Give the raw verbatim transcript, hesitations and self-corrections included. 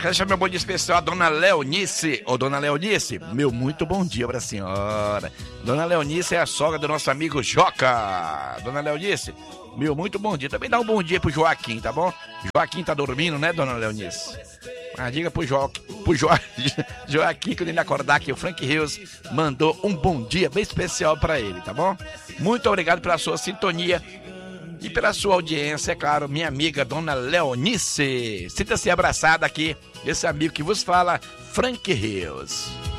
quero deixar meu bom dia especial a dona Leonice. Ô, dona Leonice, meu muito bom dia pra senhora. Dona Leonice é a sogra do nosso amigo Joca. Dona Leonice, meu muito bom dia. Também dá um bom dia pro Joaquim, tá bom? Joaquim tá dormindo, né, dona Leonice? Mas diga pro, jo... pro jo... Joaquim, quando ele acordar, que o Frank Rios mandou um bom dia bem especial pra ele, tá bom? Muito obrigado pela sua sintonia e pela sua audiência, é claro, minha amiga dona Leonice. Sinta-se abraçada aqui, esse amigo que vos fala, Frank Rios.